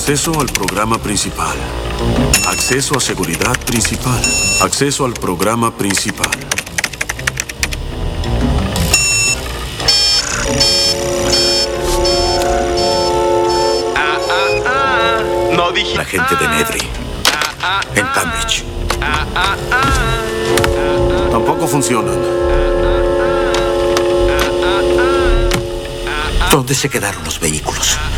Acceso al programa principal. Acceso a seguridad principal. Acceso al programa principal. No dije... La gente de Nedry, en Cambridge. Tampoco funcionan. ¿Dónde se quedaron los vehículos?